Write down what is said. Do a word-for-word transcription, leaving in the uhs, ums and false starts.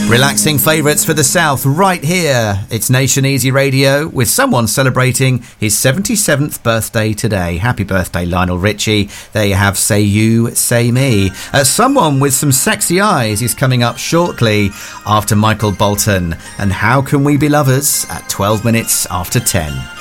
Relaxing favourites for the South right here. It's Nation Easy Radio with someone celebrating his seventy-seventh birthday today. Happy birthday, Lionel Richie. There you have Say You, Say Me. Uh, someone with some sexy eyes is coming up shortly after Michael Bolton. And How Can We Be Lovers at twelve minutes after ten.